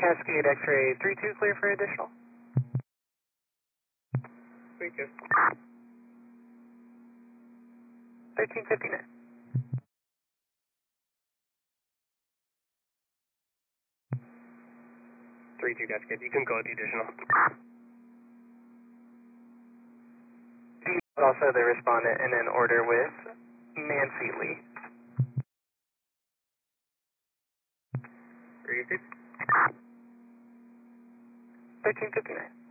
Cascade X-ray 32 clear for additional. 32. 1359. 32 Cascade, you can go with the additional. Also the respondent and then order with Nancy Lee. 36. 1359.